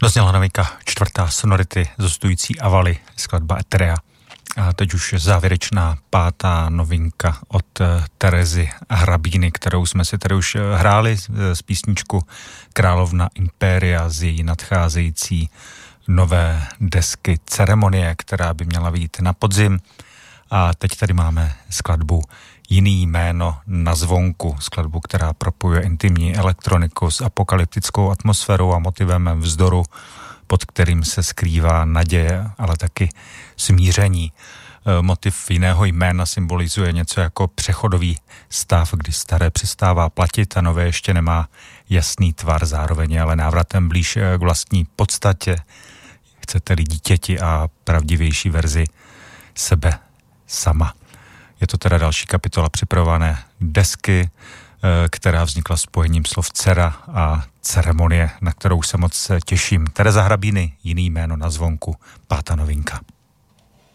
Dozněla novinka čtvrtá Sonority zostující Avaly, skladba Eterea. A teď už závěrečná pátá novinka od Terezy Hrabíny, kterou jsme si tady už hráli z písničku Královna Impéria z její nadcházející nové desky Ceremonie, která by měla vyjít na podzim. A teď tady máme skladbu Jiný jméno na zvonku, skladbu, která propojuje intimní elektroniku s apokalyptickou atmosférou a motivem vzdoru, pod kterým se skrývá naděje, ale taky smíření. Motiv jiného jména symbolizuje něco jako přechodový stav, kdy staré přestává platit a nové ještě nemá jasný tvar, zároveň ale návratem blíž k vlastní podstatě, chcete-li dítěti a pravdivější verzi sebe sama. Je to teda další kapitola připravované desky, která vznikla spojením slov dcera a ceremonie, na kterou se moc těším. Tereza Hrabíny, Jiný jméno na zvonku, pátá novinka.